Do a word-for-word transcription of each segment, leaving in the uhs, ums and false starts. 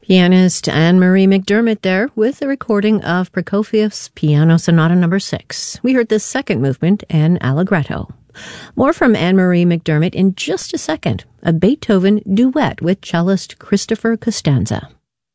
Pianist Anne-Marie McDermott there with a recording of Prokofiev's Piano Sonata Number six. We heard the second movement and Allegretto. More from Anne-Marie McDermott in just a second. A Beethoven duet with cellist Christopher Costanza.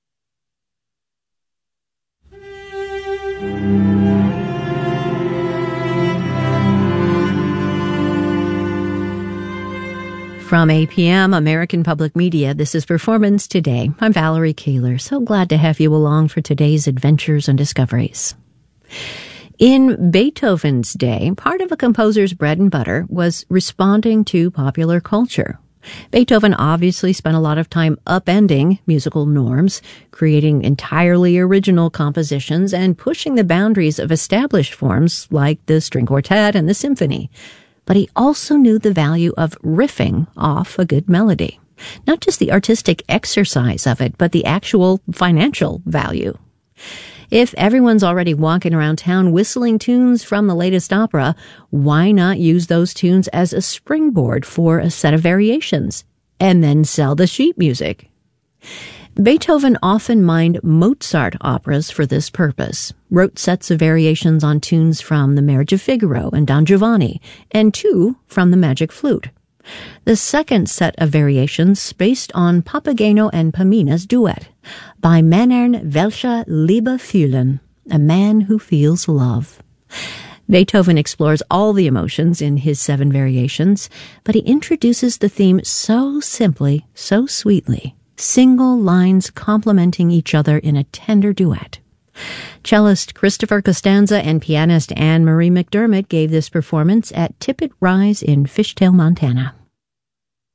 From A P M, American Public Media, this is Performance Today. I'm Valerie Kaler. So glad to have you along for today's adventures and discoveries. In Beethoven's day, part of a composer's bread and butter was responding to popular culture. Beethoven obviously spent a lot of time upending musical norms, creating entirely original compositions, and pushing the boundaries of established forms like the string quartet and the symphony. But he also knew the value of riffing off a good melody. Not just the artistic exercise of it, but the actual financial value. If everyone's already walking around town whistling tunes from the latest opera, why not use those tunes as a springboard for a set of variations, and then sell the sheet music? Beethoven often mined Mozart operas for this purpose, wrote sets of variations on tunes from The Marriage of Figaro and Don Giovanni, and two from The Magic Flute. The second set of variations based on Papageno and Pamina's duet, Bei Männern welche Liebe fühlen, a man who feels love. Beethoven explores all the emotions in his seven variations, but he introduces the theme so simply, so sweetly, single lines complementing each other in a tender duet. Cellist Christopher Costanza and pianist Anne-Marie McDermott gave this performance at Tippett Rise in Fishtail, Montana.